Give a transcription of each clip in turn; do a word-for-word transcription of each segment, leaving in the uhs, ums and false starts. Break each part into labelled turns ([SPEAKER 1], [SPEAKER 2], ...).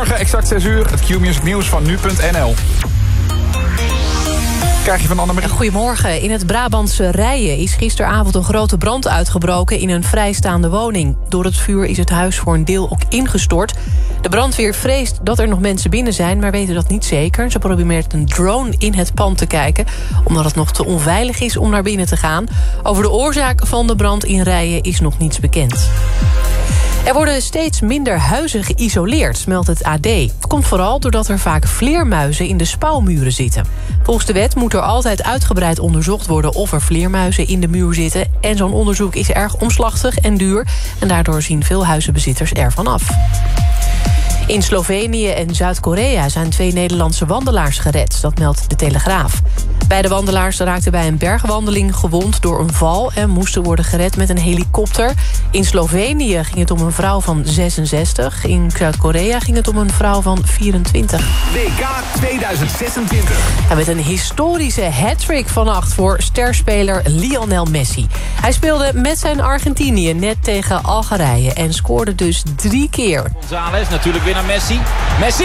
[SPEAKER 1] Goedemorgen, exact zes uur. Het Q-Music nieuws van nu punt n l. Krijg je van Annemarie?
[SPEAKER 2] Goedemorgen. In het Brabantse Rijen is gisteravond een grote brand uitgebroken in een vrijstaande woning. Door het vuur is het huis voor een deel ook ingestort. De brandweer vreest dat er nog mensen binnen zijn, maar weten dat niet zeker. Ze proberen met een drone in het pand te kijken, omdat het nog te onveilig is om naar binnen te gaan. Over de oorzaak van de brand in Rijen is nog niets bekend. Er worden steeds minder huizen geïsoleerd, meldt het A D. Het komt vooral doordat er vaak vleermuizen in de spouwmuren zitten. Volgens de wet moet er altijd uitgebreid onderzocht worden of er vleermuizen in de muur zitten. En zo'n onderzoek is erg omslachtig en duur. En daardoor zien veel huizenbezitters ervan af. In Slovenië en Zuid-Korea zijn twee Nederlandse wandelaars gered. Dat meldt de Telegraaf. Beide wandelaars raakten bij een bergwandeling gewond door een val en moesten worden gered met een helikopter. In Slovenië ging het om een vrouw van zesenzestig. In Zuid-Korea ging het om een vrouw van vierentwintig.
[SPEAKER 3] W K tweeduizend zesentwintig.
[SPEAKER 2] En met een historische hat-trick vannacht voor sterspeler Lionel Messi. Hij speelde met zijn Argentinië net tegen Algerije en scoorde dus drie keer.
[SPEAKER 4] González natuurlijk weer naar Messi. Messi!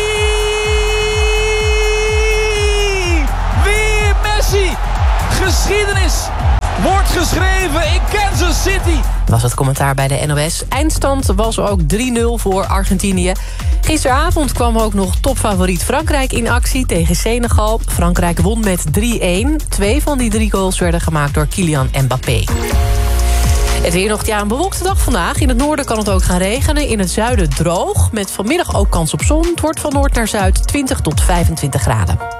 [SPEAKER 4] Weer Messi! Geschiedenis wordt geschreven in Kansas City.
[SPEAKER 2] Was het commentaar bij de N O S. Eindstand was ook drie nul voor Argentinië. Gisteravond kwam ook nog topfavoriet Frankrijk in actie tegen Senegal. Frankrijk won met drie een. Twee van die drie goals werden gemaakt door Kylian Mbappé. Het weer nog, ja, een bewolkte dag vandaag. In het noorden kan het ook gaan regenen. In het zuiden droog. Met vanmiddag ook kans op zon. Het wordt van noord naar zuid twintig tot vijfentwintig graden.